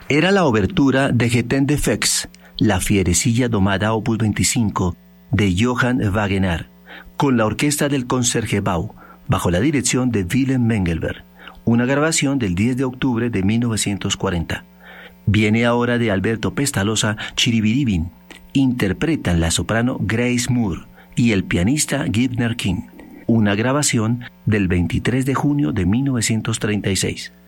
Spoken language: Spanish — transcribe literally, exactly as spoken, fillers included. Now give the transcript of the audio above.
Era la obertura de Geten de Fex, La fierecilla domada opus veinticinco, de Johann Wagenaar, con la orquesta del Concertgebouw, bajo la dirección de Willem Mengelberg, una grabación del diez de octubre de mil novecientos cuarenta. Viene ahora de Alberto Pestalozza, Chiribiribin. Interpretan la soprano Grace Moore y el pianista Gibner King, una grabación del veintitrés de junio de mil novecientos treinta y seis.